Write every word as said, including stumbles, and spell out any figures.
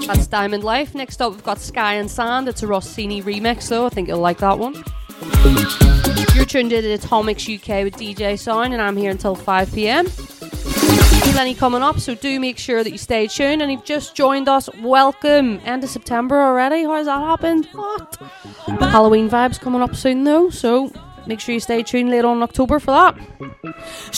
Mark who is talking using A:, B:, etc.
A: That's Diamond Life. Next up, we've got Sky and Sand. It's a Rossini remix, though. I think you'll like that one. You're tuned in to Atomics U K with D J Sound, and I'm here until five p.m. Plenty coming up, so do make sure that you stay tuned. And if you've just joined us, welcome. End of September already. How's that happened? What? Halloween vibes coming up soon, though, so make sure you stay tuned later on in October for that.